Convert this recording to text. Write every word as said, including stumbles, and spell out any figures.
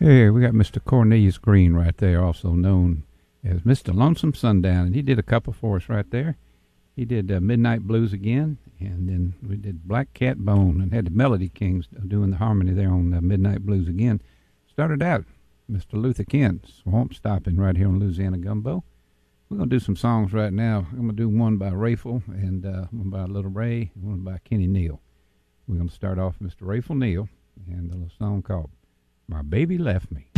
Hey, we got Mister Cornelius Green right there, also known as Mister Lonesome Sundown, and he did a couple for us right there. He did uh, Midnight Blues again, and then we did Black Cat Bone, and had the Melody Kings doing the harmony there on uh, Midnight Blues again. Started out, Mister Luther Kent, Swamp Stopping, right here on Louisiana Gumbo. We're going to do some songs right now. I'm going to do one by Rayful, and uh, one by Little Ray, and one by Kenny Neal. We're going to start off with Mister Rayful Neal, and a little song called My Baby Left Me.